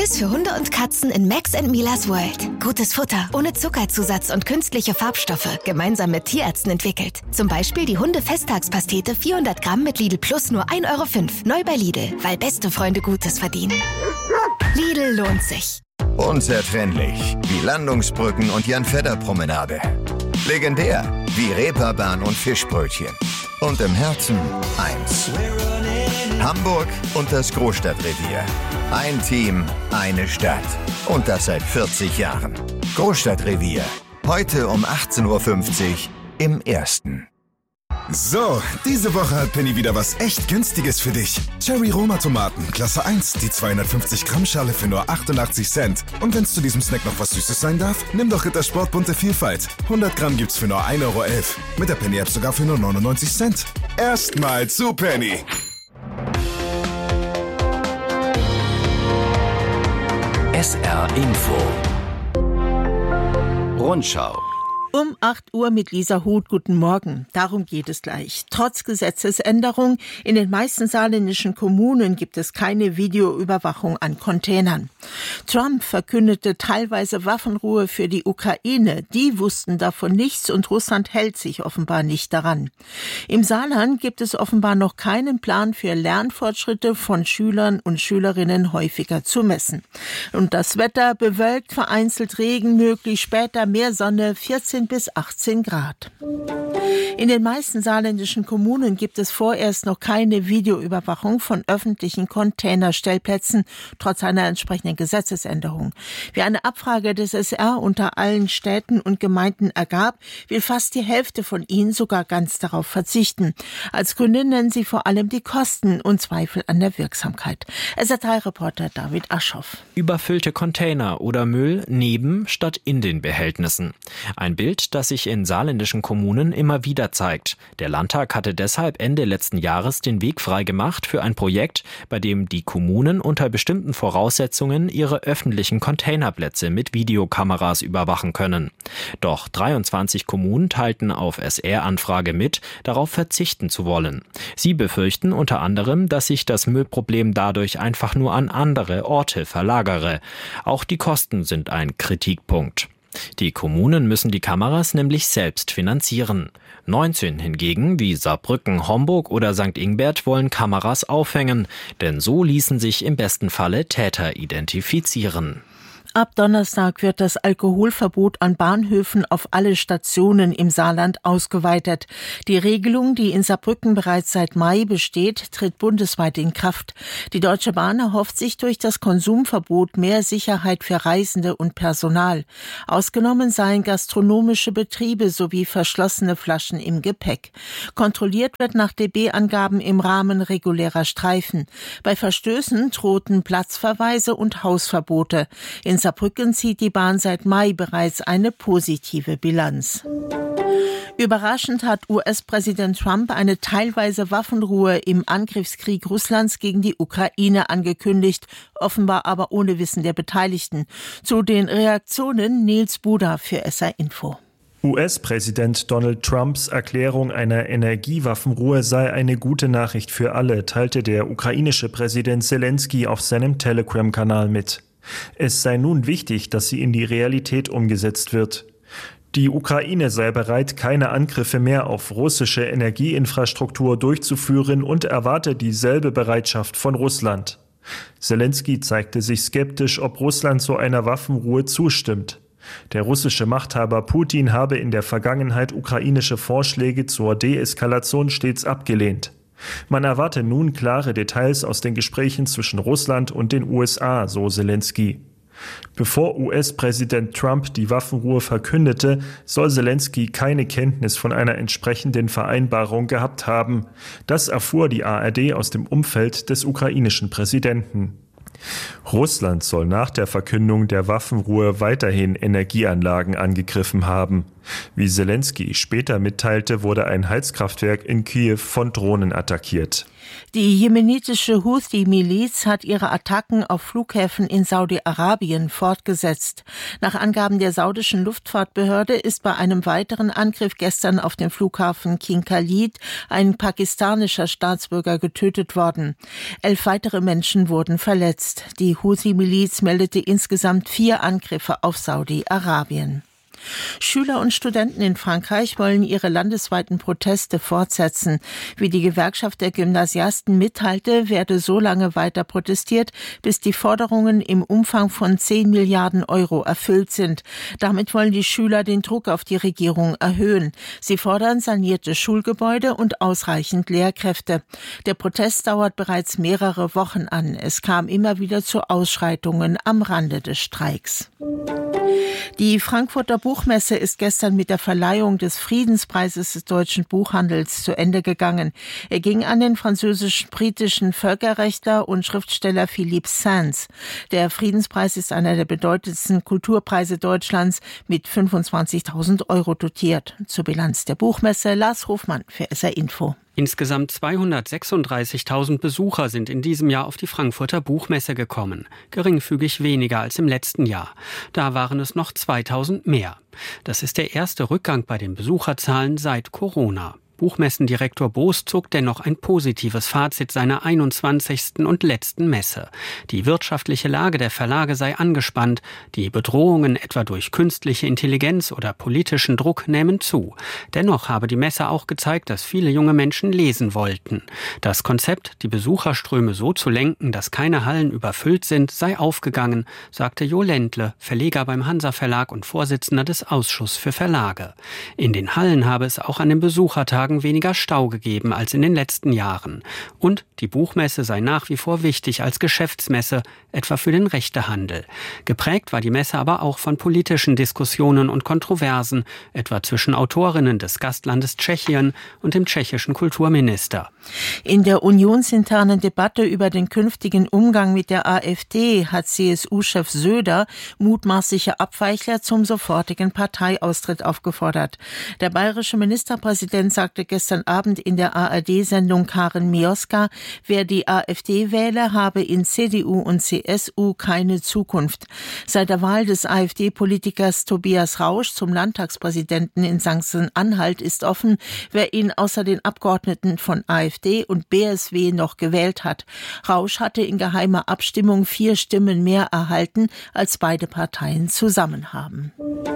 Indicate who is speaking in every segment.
Speaker 1: Alles für Hunde und Katzen in Max & Milas World. Gutes Futter, ohne Zuckerzusatz und künstliche Farbstoffe, gemeinsam mit Tierärzten entwickelt. Zum Beispiel die Hunde-Festtagspastete 400 Gramm mit Lidl Plus nur 1,05 €. Neu bei Lidl, weil beste Freunde Gutes verdienen. Lidl lohnt sich.
Speaker 2: Unzertrennlich wie Landungsbrücken und Jan-Fedder-Promenade. Legendär wie Reeperbahn und Fischbrötchen. Und im Herzen eins. Hamburg und das Großstadtrevier. Ein Team, eine Stadt. Und das seit 40 Jahren. Großstadtrevier. Heute um 18:50 Uhr im Ersten.
Speaker 3: So, diese Woche hat Penny wieder was echt Günstiges für dich. Cherry Roma Tomaten, Klasse 1, die 250 Gramm Schale für nur 88 Cent. Und wenn es zu diesem Snack noch was Süßes sein darf, nimm doch Rittersport bunte Vielfalt. 100 Gramm gibt's für nur 1,11 €. Mit der Penny App sogar für nur 99 Cent. Erstmal zu Penny.
Speaker 4: SR Info. Rundschau.
Speaker 5: Um 8 Uhr mit Lisa Huth. Guten Morgen. Darum geht es gleich. Trotz Gesetzesänderung in den meisten saarländischen Kommunen gibt es keine Videoüberwachung an Containern. Trump verkündete teilweise Waffenruhe für die Ukraine. Die wussten davon nichts und Russland hält sich offenbar nicht daran. Im Saarland gibt es offenbar noch keinen Plan für Lernfortschritte von Schülern und Schülerinnen häufiger zu messen. Und das Wetter bewölkt, vereinzelt Regen, möglich später mehr Sonne, 14 bis 18 Grad. In den meisten saarländischen Kommunen gibt es vorerst noch keine Videoüberwachung von öffentlichen Containerstellplätzen, trotz einer entsprechenden Gesetzesänderung. Wie eine Abfrage des SR unter allen Städten und Gemeinden ergab, will fast die Hälfte von ihnen sogar ganz darauf verzichten. Als Gründe nennen sie vor allem die Kosten und Zweifel an der Wirksamkeit. SR3-Reporter David Aschoff.
Speaker 6: Überfüllte Container oder Müll neben statt in den Behältnissen. Ein Bild, das sich in saarländischen Kommunen immer wieder zeigt. Der Landtag hatte deshalb Ende letzten Jahres den Weg freigemacht für ein Projekt, bei dem die Kommunen unter bestimmten Voraussetzungen ihre öffentlichen Containerplätze mit Videokameras überwachen können. Doch 23 Kommunen teilten auf SR-Anfrage mit, darauf verzichten zu wollen. Sie befürchten unter anderem, dass sich das Müllproblem dadurch einfach nur an andere Orte verlagere. Auch die Kosten sind ein Kritikpunkt. Die Kommunen müssen die Kameras nämlich selbst finanzieren. 19 hingegen, wie Saarbrücken, Homburg oder St. Ingbert, wollen Kameras aufhängen, denn so ließen sich im besten Falle Täter identifizieren.
Speaker 5: Ab Donnerstag wird das Alkoholverbot an Bahnhöfen auf alle Stationen im Saarland ausgeweitet. Die Regelung, die in Saarbrücken bereits seit Mai besteht, tritt bundesweit in Kraft. Die Deutsche Bahn erhofft sich durch das Konsumverbot mehr Sicherheit für Reisende und Personal. Ausgenommen seien gastronomische Betriebe sowie verschlossene Flaschen im Gepäck. Kontrolliert wird nach DB-Angaben im Rahmen regulärer Streifen. Bei Verstößen drohten Platzverweise und Hausverbote. In Saarbrücken zieht die Bahn seit Mai bereits eine positive Bilanz. Überraschend hat US-Präsident Trump eine teilweise Waffenruhe im Angriffskrieg Russlands gegen die Ukraine angekündigt, offenbar aber ohne Wissen der Beteiligten. Zu den Reaktionen Nils Buda für SR Info.
Speaker 7: US-Präsident Donald Trumps Erklärung einer Energiewaffenruhe sei eine gute Nachricht für alle, teilte der ukrainische Präsident Zelensky auf seinem Telegram-Kanal mit. Es sei nun wichtig, dass sie in die Realität umgesetzt wird. Die Ukraine sei bereit, keine Angriffe mehr auf russische Energieinfrastruktur durchzuführen und erwarte dieselbe Bereitschaft von Russland. Zelensky zeigte sich skeptisch, ob Russland zu einer Waffenruhe zustimmt. Der russische Machthaber Putin habe in der Vergangenheit ukrainische Vorschläge zur Deeskalation stets abgelehnt. Man erwarte nun klare Details aus den Gesprächen zwischen Russland und den USA, so Zelensky. Bevor US-Präsident Trump die Waffenruhe verkündete, soll Zelensky keine Kenntnis von einer entsprechenden Vereinbarung gehabt haben. Das erfuhr die ARD aus dem Umfeld des ukrainischen Präsidenten. Russland soll nach der Verkündung der Waffenruhe weiterhin Energieanlagen angegriffen haben. Wie Selenskyj später mitteilte, wurde ein Heizkraftwerk in Kiew von Drohnen attackiert.
Speaker 5: Die jemenitische Houthi-Miliz hat ihre Attacken auf Flughäfen in Saudi-Arabien fortgesetzt. Nach Angaben der saudischen Luftfahrtbehörde ist bei einem weiteren Angriff gestern auf den Flughafen King Khalid ein pakistanischer Staatsbürger getötet worden. 11 weitere Menschen wurden verletzt. Die Houthi-Miliz meldete insgesamt 4 Angriffe auf Saudi-Arabien. Schüler und Studenten in Frankreich wollen ihre landesweiten Proteste fortsetzen. Wie die Gewerkschaft der Gymnasiasten mitteilte, werde so lange weiter protestiert, bis die Forderungen im Umfang von 10 Milliarden Euro erfüllt sind. Damit wollen die Schüler den Druck auf die Regierung erhöhen. Sie fordern sanierte Schulgebäude und ausreichend Lehrkräfte. Der Protest dauert bereits mehrere Wochen an. Es kam immer wieder zu Ausschreitungen am Rande des Streiks. Die Frankfurter Buchmesse ist gestern mit der Verleihung des Friedenspreises des deutschen Buchhandels zu Ende gegangen. Er ging an den französisch-britischen Völkerrechtler und Schriftsteller Philippe Sands. Der Friedenspreis ist einer der bedeutendsten Kulturpreise Deutschlands mit 25.000 Euro dotiert. Zur Bilanz der Buchmesse Lars Hofmann für SR Info.
Speaker 8: Insgesamt 236.000 Besucher sind in diesem Jahr auf die Frankfurter Buchmesse gekommen. Geringfügig weniger als im letzten Jahr. Da waren es noch 2.000 mehr. Das ist der erste Rückgang bei den Besucherzahlen seit Corona. Buchmessendirektor Boos zog dennoch ein positives Fazit seiner 21. und letzten Messe. Die wirtschaftliche Lage der Verlage sei angespannt, die Bedrohungen etwa durch künstliche Intelligenz oder politischen Druck nähmen zu. Dennoch habe die Messe auch gezeigt, dass viele junge Menschen lesen wollten. Das Konzept, die Besucherströme so zu lenken, dass keine Hallen überfüllt sind, sei aufgegangen, sagte Jo Ländle, Verleger beim Hansa Verlag und Vorsitzender des Ausschusses für Verlage. In den Hallen habe es auch an den Besuchertagen weniger Stau gegeben als in den letzten Jahren. Und die Buchmesse sei nach wie vor wichtig als Geschäftsmesse, etwa für den Rechtehandel. Geprägt war die Messe aber auch von politischen Diskussionen und Kontroversen, etwa zwischen Autorinnen des Gastlandes Tschechien und dem tschechischen Kulturminister.
Speaker 5: In der unionsinternen Debatte über den künftigen Umgang mit der AfD hat CSU-Chef Söder mutmaßliche Abweichler zum sofortigen Parteiaustritt aufgefordert. Der bayerische Ministerpräsident sagte gestern Abend in der ARD-Sendung Karin Mioska, wer die AfD wähle, habe in CDU und CSU keine Zukunft. Seit der Wahl des AfD-Politikers Tobias Rausch zum Landtagspräsidenten in Sachsen-Anhalt ist offen, wer ihn außer den Abgeordneten von AfD und BSW noch gewählt hat. Rausch hatte in geheimer Abstimmung 4 Stimmen mehr erhalten, als beide Parteien zusammen haben.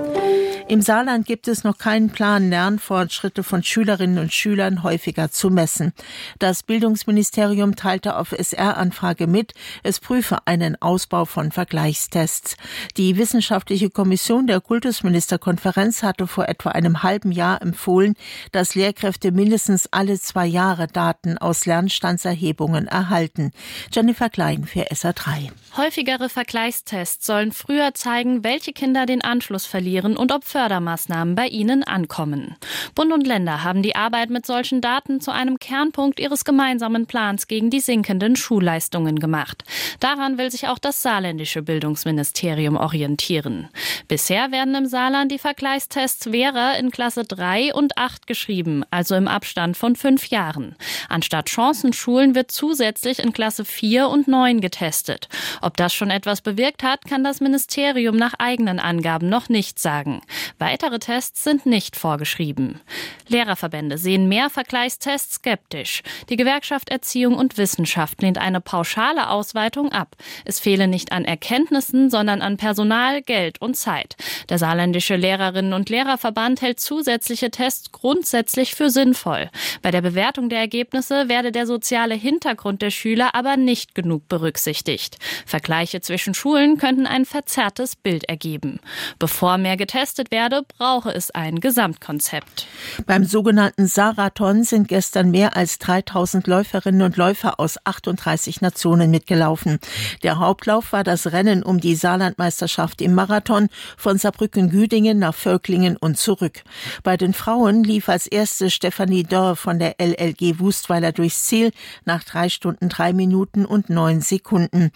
Speaker 5: Im Saarland gibt es noch keinen Plan, Lernfortschritte von Schülerinnen und Schülern häufiger zu messen. Das Bildungsministerium teilte auf SR-Anfrage mit, es prüfe einen Ausbau von Vergleichstests. Die wissenschaftliche Kommission der Kultusministerkonferenz hatte vor etwa einem halben Jahr empfohlen, dass Lehrkräfte mindestens alle 2 Jahre Daten aus Lernstandserhebungen erhalten. Jennifer Klein für SR3.
Speaker 9: Häufigere Vergleichstests sollen früher zeigen, welche Kinder den Anschluss verlieren und ob Fördermaßnahmen bei ihnen ankommen. Bund und Länder haben die Arbeit mit solchen Daten zu einem Kernpunkt ihres gemeinsamen Plans gegen die sinkenden Schulleistungen gemacht. Daran will sich auch das saarländische Bildungsministerium orientieren. Bisher werden im Saarland die Vergleichstests Vera in Klasse 3 und 8 geschrieben, also im Abstand von 5 Jahren. Anstatt Chancenschulen wird zusätzlich in Klasse 4 und 9 getestet. Ob das schon etwas bewirkt hat, kann das Ministerium nach eigenen Angaben noch nicht sagen. Weitere Tests sind nicht vorgeschrieben. Lehrerverbände sehen mehr Vergleichstests skeptisch. Die Gewerkschaft Erziehung und Wissenschaft lehnt eine pauschale Ausweitung ab. Es fehle nicht an Erkenntnissen, sondern an Personal, Geld und Zeit. Der saarländische Lehrerinnen- und Lehrerverband hält zusätzliche Tests grundsätzlich für sinnvoll. Bei der Bewertung der Ergebnisse werde der soziale Hintergrund der Schüler aber nicht genug berücksichtigt. Vergleiche zwischen Schulen könnten ein verzerrtes Bild ergeben. Bevor mehr getestet werde, brauche es ein Gesamtkonzept.
Speaker 5: Beim sogenannten Saarathon sind gestern mehr als 3.000 Läuferinnen und Läufer aus 38 Nationen mitgelaufen. Der Hauptlauf war das Rennen um die Saarlandmeisterschaft im Marathon von Saarbrücken-Güdingen nach Völklingen und zurück. Bei den Frauen lief als erste Stefanie Dörr von der LLG Wustweiler durchs Ziel nach 3 Stunden 3 Minuten und 9 Sekunden.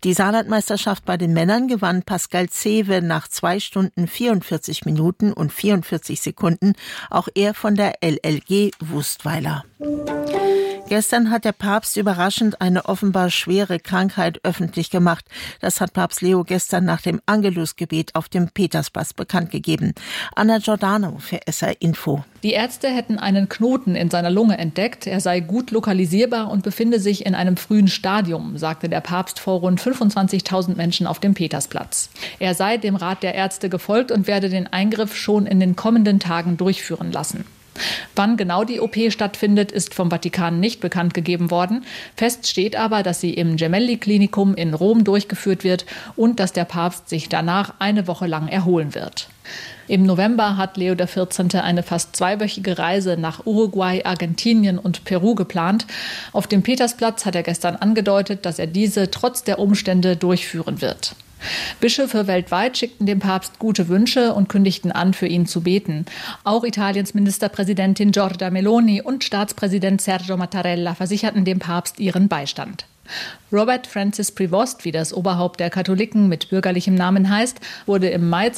Speaker 5: Die Saarlandmeisterschaft bei den Männern gewann Pascal Zewe nach 2 Stunden 44 Minuten und 44 Sekunden, auch er von der LLG Wustweiler. Gestern hat der Papst überraschend eine offenbar schwere Krankheit öffentlich gemacht. Das hat Papst Leo gestern nach dem Angelusgebet auf dem Petersplatz bekannt gegeben. Anna Giordano für SR Info.
Speaker 10: Die Ärzte hätten einen Knoten in seiner Lunge entdeckt. Er sei gut lokalisierbar und befinde sich in einem frühen Stadium, sagte der Papst vor rund 25.000 Menschen auf dem Petersplatz. Er sei dem Rat der Ärzte gefolgt und werde den Eingriff schon in den kommenden Tagen durchführen lassen. Wann genau die OP stattfindet, ist vom Vatikan nicht bekannt gegeben worden. Fest steht aber, dass sie im Gemelli-Klinikum in Rom durchgeführt wird und dass der Papst sich danach eine Woche lang erholen wird. Im November hat Leo XIV. Eine fast 2-wöchige Reise nach Uruguay, Argentinien und Peru geplant. Auf dem Petersplatz hat er gestern angedeutet, dass er diese trotz der Umstände durchführen wird. Bischöfe weltweit schickten dem Papst gute Wünsche und kündigten an, für ihn zu beten. Auch Italiens Ministerpräsidentin Giorgia Meloni und Staatspräsident Sergio Mattarella versicherten dem Papst ihren Beistand. Robert Francis Prevost, wie das Oberhaupt der Katholiken mit bürgerlichem Namen heißt, wurde im Mai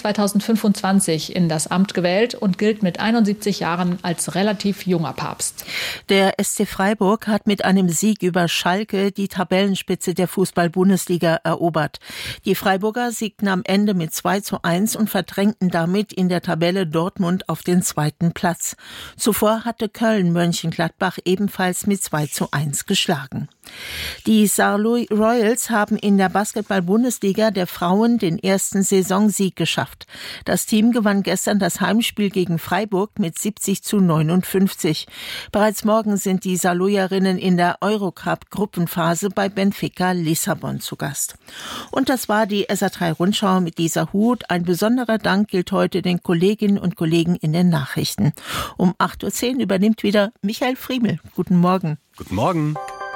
Speaker 10: 2025 in das Amt gewählt und gilt mit 71 Jahren als relativ junger Papst.
Speaker 5: Der SC Freiburg hat mit einem Sieg über Schalke die Tabellenspitze der Fußball-Bundesliga erobert. Die Freiburger siegten am Ende mit 2:1 und verdrängten damit in der Tabelle Dortmund auf den 2. Platz. Zuvor hatte Köln Mönchengladbach ebenfalls mit 2:1 geschlagen. Die Saarlouis Royals haben in der Basketball-Bundesliga der Frauen den ersten Saisonsieg geschafft. Das Team gewann gestern das Heimspiel gegen Freiburg mit 70:59. Bereits morgen sind die Saarlouierinnen in der Eurocup-Gruppenphase bei Benfica Lissabon zu Gast. Und das war die SR3-Rundschau mit dieser Hut. Ein besonderer Dank gilt heute den Kolleginnen und Kollegen in den Nachrichten. Um 8:10 Uhr übernimmt wieder Michael Friemel. Guten Morgen.
Speaker 4: Guten Morgen.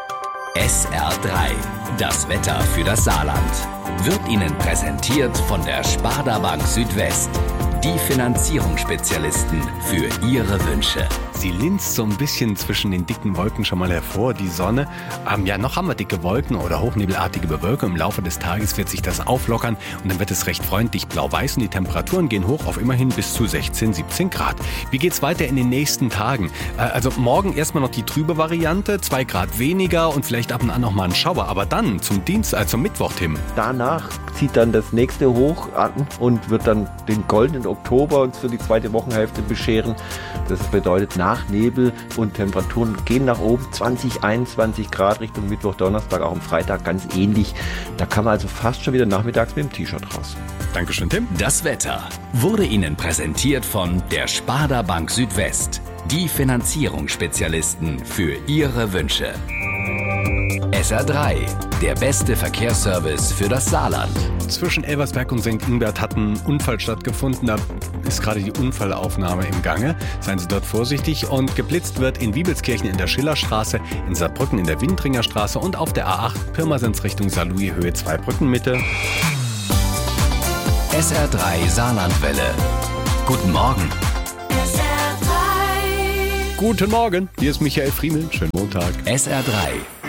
Speaker 4: SR3, das Wetter für das Saarland, wird Ihnen präsentiert von der Sparda Bank Südwest. Die Finanzierungsspezialisten für Ihre Wünsche. Sie linst so ein bisschen zwischen den dicken Wolken schon mal hervor, die Sonne. Ja, noch haben wir dicke Wolken oder hochnebelartige Bewölkung. Im Laufe des Tages wird sich das auflockern und dann wird es recht freundlich blau-weiß und die Temperaturen gehen hoch auf immerhin bis zu 16, 17 Grad. Wie geht's weiter in den nächsten Tagen? Also morgen erstmal noch die trübe Variante, 2 Grad weniger und vielleicht ab und an noch mal ein Schauer. Aber dann zum Mittwoch, Tim.
Speaker 11: Danach zieht dann das nächste hoch an und wird dann den goldenen Oktober uns für die zweite Wochenhälfte bescheren. Das bedeutet nach Nebel und Temperaturen gehen nach oben, 20, 21 Grad Richtung Mittwoch, Donnerstag, auch am Freitag ganz ähnlich. Da kann man also fast schon wieder nachmittags mit dem T-Shirt raus.
Speaker 4: Dankeschön, Tim. Das Wetter wurde Ihnen präsentiert von der Sparda Bank Südwest. Die Finanzierungsspezialisten für Ihre Wünsche. SR3, der beste Verkehrsservice für das Saarland.
Speaker 12: Zwischen Elversberg und St. Ingbert hat ein Unfall stattgefunden. Da ist gerade die Unfallaufnahme im Gange. Seien Sie dort vorsichtig. Und geblitzt wird in Wiebelskirchen in der Schillerstraße, in Saarbrücken in der Windringer Straße und auf der A8 Pirmasens Richtung Saarlouis Höhe 2 Brückenmitte.
Speaker 4: SR3 Saarlandwelle. Guten Morgen.
Speaker 12: Guten Morgen, hier ist Michael Friemel. Schönen Montag.
Speaker 4: SR3